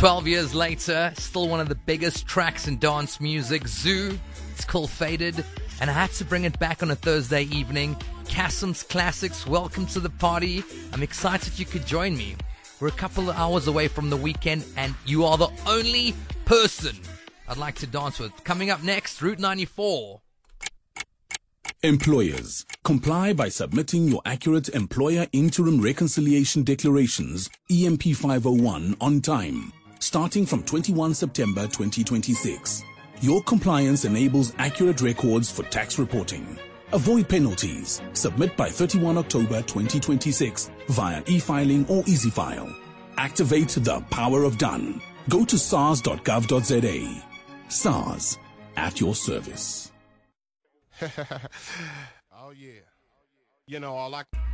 12 years later, still one of the biggest tracks in dance music, Zoo. It's called Faded, and I had to bring it back on a Thursday evening. Kasim's Classics, welcome to the party. I'm excited you could join me. We're a couple of hours away from the weekend, and you are the only person I'd like to dance with. Coming up next, Route 94. Employers, comply by submitting your accurate Employer Interim Reconciliation Declarations, EMP 501, on time, starting from 21 September 2026. Your compliance enables accurate records for tax reporting. Avoid penalties. Submit by 31 October 2026 via e-filing or EasyFile. Activate the power of done. Go to sars.gov.za. SARS, at your service. Oh, yeah. You know, all I